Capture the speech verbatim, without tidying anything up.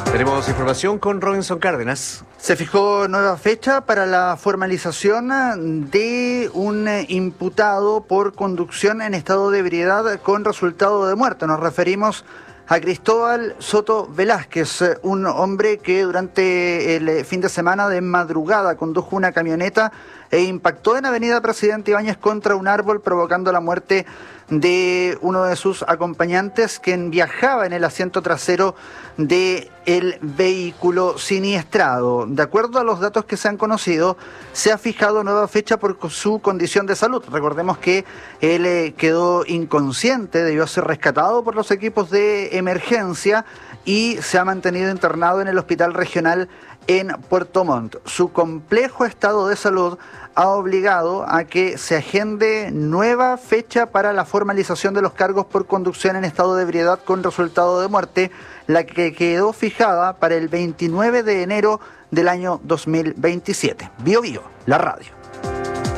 Tenemos información con Robinson Cárdenas. Se fijó nueva fecha para la formalización de un imputado por conducción en estado de ebriedad con resultado de muerte. Nos referimos a Cristóbal Soto Velázquez, un hombre que durante el fin de semana de madrugada condujo una camioneta e impactó en Avenida Presidente Ibáñez contra un árbol, provocando la muerte de uno de sus acompañantes, quien viajaba en el asiento trasero del vehículo siniestrado. De acuerdo a los datos que se han conocido, se ha fijado nueva fecha por su condición de salud. Recordemos que él eh, quedó inconsciente, debió ser rescatado por los equipos de emergencia y se ha mantenido internado en el Hospital Regional en Puerto Montt. Su complejo estado de salud ha obligado a que se agende nueva fecha para la formalización de los cargos por conducción en estado de ebriedad con resultado de muerte, la que quedó fijada para el veintinueve de enero del año dos mil veintisiete. Bio Bio, la radio.